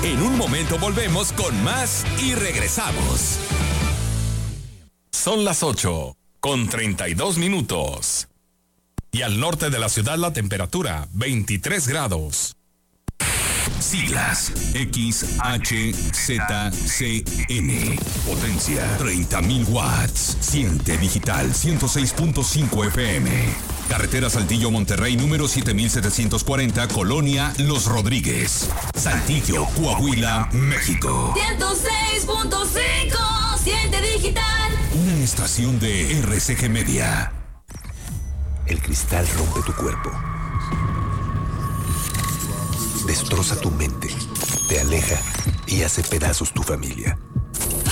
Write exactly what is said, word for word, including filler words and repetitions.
En un momento volvemos con más y regresamos. Son las ocho con treinta y dos minutos. Y al norte de la ciudad la temperatura veintitrés grados. Siglas X H Z C N. Potencia treinta mil watts. Siente digital ciento seis punto cinco F M. Carretera Saltillo Monterrey número siete mil setecientos cuarenta, Colonia Los Rodríguez, Saltillo, Coahuila, México. ciento seis punto cinco. Siente digital. Una estación de R C G Media. El cristal rompe tu cuerpo. Destroza tu mente, te aleja y hace pedazos tu familia.